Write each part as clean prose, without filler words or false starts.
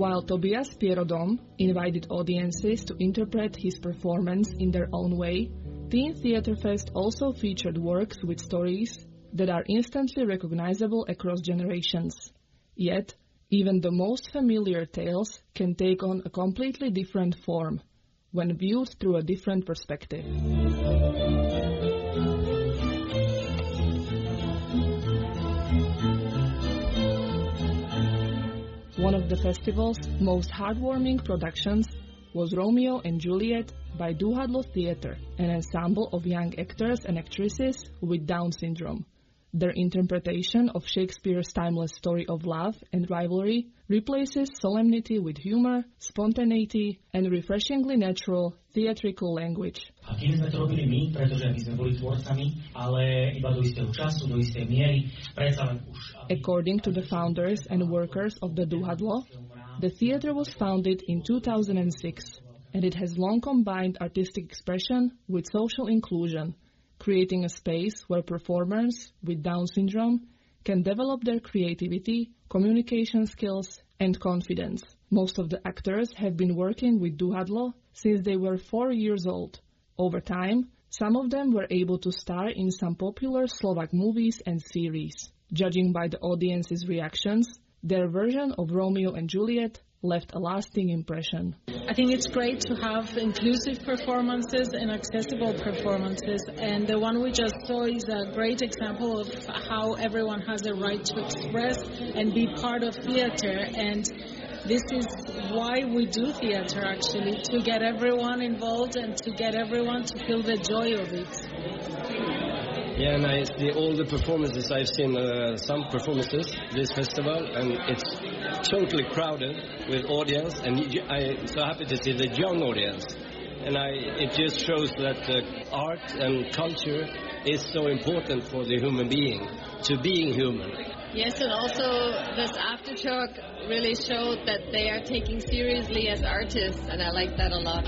While Tobias Pierodom invited audiences to interpret his performance in their own way, Teen Theatre Fest also featured works with stories that are instantly recognizable across generations. Yet, even the most familiar tales can take on a completely different form when viewed through a different perspective. One of the festival's most heartwarming productions was Romeo and Juliet by Duhadlo Theatre, an ensemble of young actors and actresses with Down syndrome. Their interpretation of Shakespeare's timeless story of love and rivalry replaces solemnity with humor, spontaneity, and refreshingly natural theatrical language. A tým sme to robili my, pretože my sme boli tvorcami, ale iba do istého času, do istej miery, predsa len už... According to the founders and workers of the Duhadlo, the theater was founded in 2006, and it has long combined artistic expression with social inclusion, creating a space where performers with Down syndrome can develop their creativity, communication skills, and confidence. Most of the actors have been working with Duhadlo since they were 4 years old. Over time, some of them were able to star in some popular Slovak movies and series. Judging by the audience's reactions, their version of Romeo and Juliet left a lasting impression. I think it's great to have inclusive performances and accessible performances, and the one we just saw is a great example of how everyone has a right to express and be part of theater, and this is why we do theater, actually, to get everyone involved and to get everyone to feel the joy of it. Yeah, and I see all the performances. I've seen some performances this festival, and it's totally crowded with audience, and I'm so happy to see the young audience. And it just shows that art and culture is so important for the human being, to being human. Yes, and also this aftershock really showed that they are taking seriously as artists, and I like that a lot.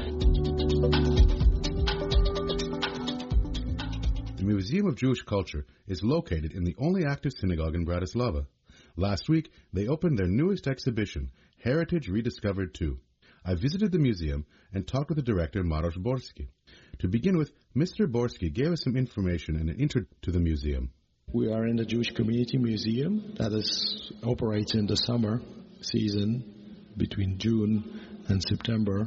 The Museum of Jewish Culture is located in the only active synagogue in Bratislava. Last week, they opened their newest exhibition, Heritage Rediscovered 2. I visited the museum and talked with the director, Maroš Borski. To begin with, Mr. Borski gave us some information and an intro to the museum. We are in the Jewish Community Museum that operates in the summer season between June and September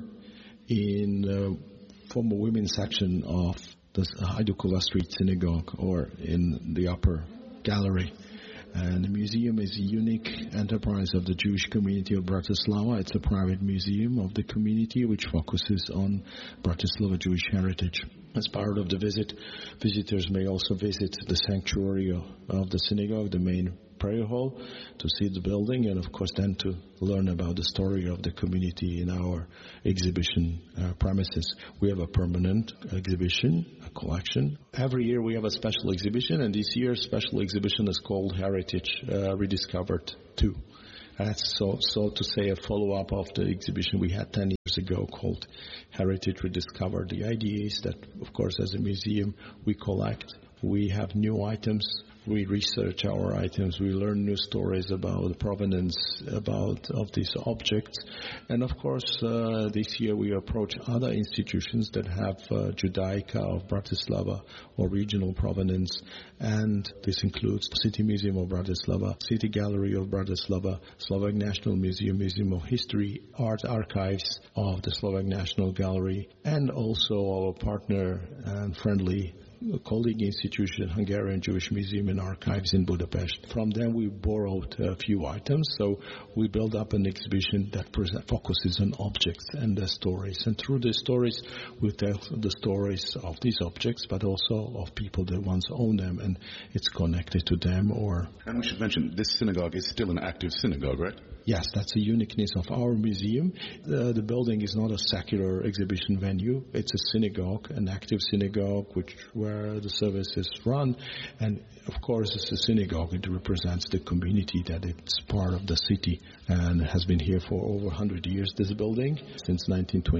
in the former women's section of the Hajdukova Street Synagogue, or in the upper gallery. And the museum is a unique enterprise of the Jewish community of Bratislava. It's a private museum of the community which focuses on Bratislava Jewish heritage. As part of the visit, visitors may also visit the sanctuary of the synagogue, the main prayer hall, to see the building, and of course then to learn about the story of the community in our exhibition premises. We have a permanent exhibition, a collection. Every year we have a special exhibition, and this year's special exhibition is called Heritage Rediscovered 2. That's so to say a follow-up of the exhibition we had 10 years ago called Heritage Rediscovered. The idea is that, of course, as a museum, we collect, we have new items, we research our items, we learn new stories about the provenance of these objects. And of course, this year we approach other institutions that have Judaica of Bratislava or regional provenance. And this includes the City Museum of Bratislava, City Gallery of Bratislava, Slovak National Museum, Museum of History, Art Archives of the Slovak National Gallery, and also our partner and friendly colleague institution, Hungarian Jewish Museum and Archives in Budapest. From them we borrowed a few items, so we built up an exhibition that focuses on objects and their stories. And through the stories, we tell the stories of these objects, but also of people that once owned them, and it's connected to them. And we should mention, this synagogue is still an active synagogue, right? Yes, that's a uniqueness of our museum. The building is not a secular exhibition venue. It's a synagogue, an active synagogue, where the services run. And, of course, it's a synagogue. It represents the community that it's part of the city and has been here for over 100 years, this building, since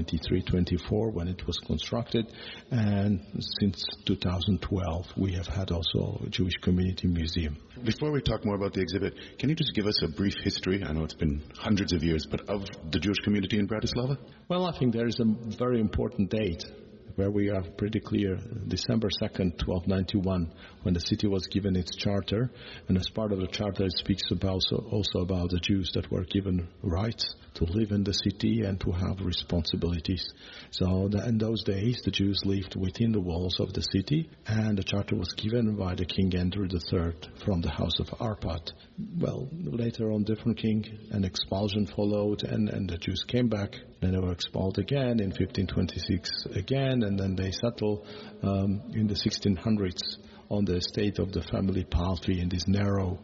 1923-24 when it was constructed. And since 2012, we have had also a Jewish Community Museum. Before we talk more about the exhibit, can you just give us a brief history? I know it's been hundreds of years, but of the Jewish community in Bratislava? Well, I think there is a very important date where we are pretty clear, December 2nd, 1291, when the city was given its charter. And as part of the charter, it speaks also about the Jews that were given rights to live in the city and to have responsibilities. So in those days, the Jews lived within the walls of the city, and the charter was given by the King Andrew III from the house of Arpad. Well, later on, different king, an expulsion followed, and the Jews came back. Then they were expelled again in 1526 again, and then they settled in the 1600s on the estate of the family Paltry in this narrow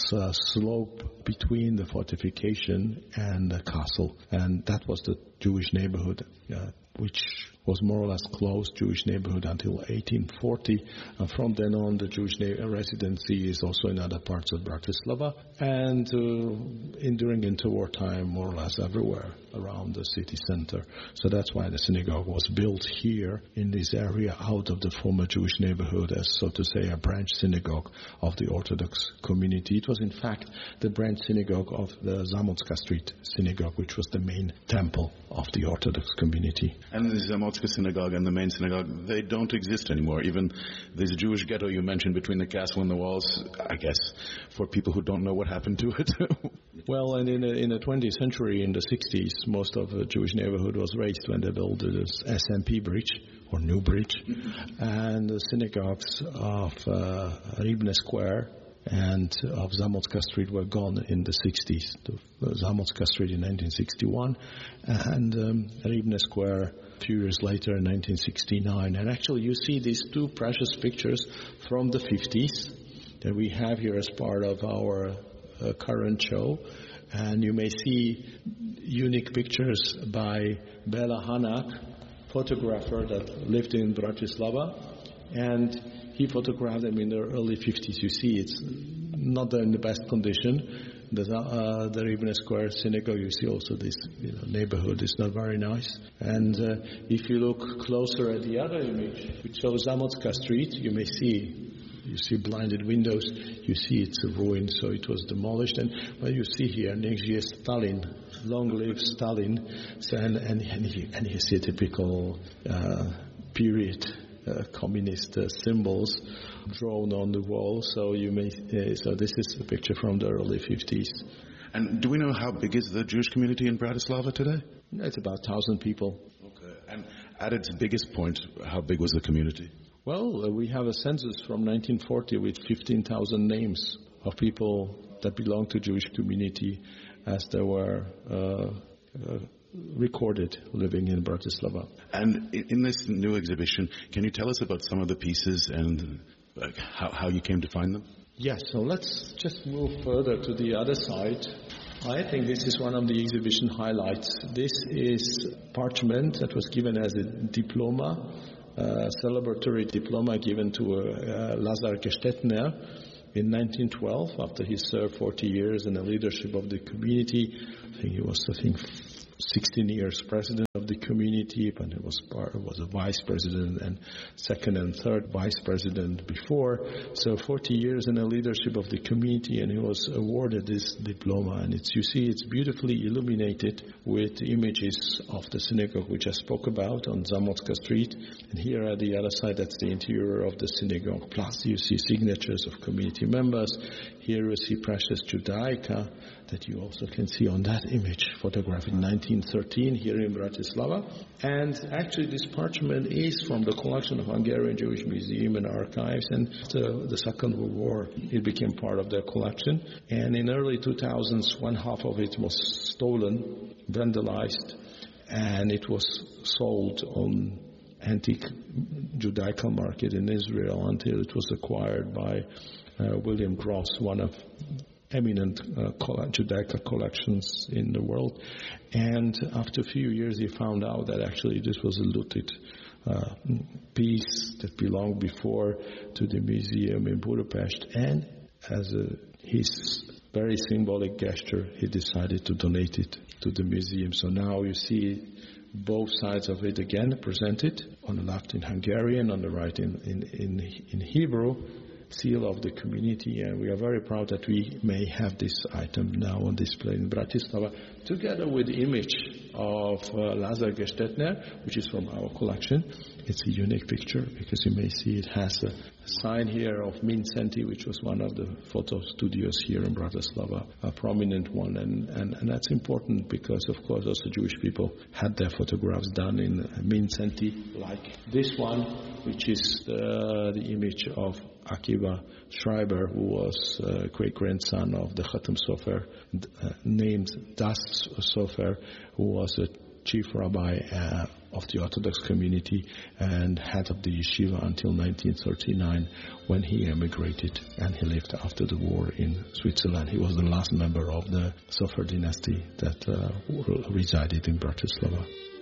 slope between the fortification and the castle. And that was the Jewish neighborhood, which was more or less closed Jewish neighborhood until 1840. And from then on, the Jewish residency is also in other parts of Bratislava, and during interwar time, more or less everywhere around the city center. So that's why the synagogue was built here in this area out of the former Jewish neighborhood as, so to say, a branch synagogue of the Orthodox community. It was, in fact, the branch synagogue of the Zamotska Street synagogue, which was the main temple of the Orthodox community. And the Zamotska synagogue and the main synagogue, they don't exist anymore. Even this Jewish ghetto you mentioned between the castle and the walls, I guess, for people who don't know what happened to it. Well, and in the 20th century, in the 60s, most of the Jewish neighborhood was raised when they built the SMP Bridge, or New Bridge, and the synagogues of Rybne Square and of Zamotska Street were gone in the 60s. Zamotska Street in 1961, and Rybne Square a few years later in 1969. And actually you see these two precious pictures from the 50s that we have here as part of our current show. And you may see unique pictures by Bela Hanak, photographer that lived in Bratislava, and he photographed them in the early 50s. You see it's not in the best condition. The Rybne Square synagogue, you see also this neighborhood is not very nice. And if you look closer at the other image, which shows Zamotska Street, you see blinded windows, you see it's a ruin, so it was demolished. And what you see here, Nech žije Stalin, long live Stalin, and you see typical period communist symbols drawn on the wall. So so this is a picture from the early 50s. And do we know how big is the Jewish community in Bratislava today? It's about 1,000 people. Okay. And at its biggest point, how big was the community? Well, we have a census from 1940 with 15,000 names of people that belong to Jewish community as they were recorded living in Bratislava. And in this new exhibition, can you tell us about some of the pieces and how you came to find them? Yes, so let's just move further to the other side. I think this is one of the exhibition highlights. This is parchment that was given as a diploma, celebratory diploma given to Lazar Gestetner in 1912 after he served 40 years in the leadership of the community. I think he was 16 years president of the community, but he was a vice president and second and third vice president before. So 40 years in the leadership of the community, and he was awarded this diploma. And you see it's beautifully illuminated with images of the synagogue, which I spoke about on Zamotska Street. And here at the other side, that's the interior of the synagogue. Plus you see signatures of community members. Here you see Precious Judaica that you also can see on that image, photographed in 1913 here in Bratislava. And actually this parchment is from the collection of Hungarian Jewish Museum and Archives, and after the Second World War it became part of their collection. And in early 2000s, one half of it was stolen, vandalized, and it was sold on antique Judaica market in Israel until it was acquired by William Gross, one of eminent Judaica collections in the world. And after a few years he found out that actually this was a looted piece that belonged before to the museum in Budapest, and as his very symbolic gesture he decided to donate it to the museum. So now you see both sides of it again presented, on the left in Hungarian, on the right in Hebrew. seal of the community, and we are very proud that we may have this item now on display in Bratislava, together with the image of Lazar Gestetner, which is from our collection. It's a unique picture because you may see it has a sign here of Mindszenty, which was one of the photo studios here in Bratislava, a prominent one, and that's important because, of course, also Jewish people had their photographs done in Mindszenty, like this one, which is the image of Akiva Schreiber, who was great-grandson of the Chatam Sofer, named Das Sofer, who was a chief rabbi of the Orthodox community and head of the yeshiva until 1939, when he emigrated and he lived after the war in Switzerland. He was the last member of the Sofer dynasty that resided in Bratislava.